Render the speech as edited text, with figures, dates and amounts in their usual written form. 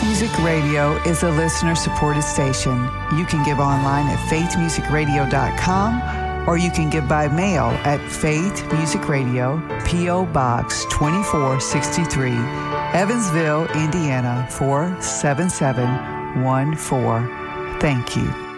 Music Radio is a listener-supported station. You can give online at faithmusicradio.com or you can give by mail at Faith Music Radio, P.O. Box 2463, Evansville, Indiana 47714. Thank you.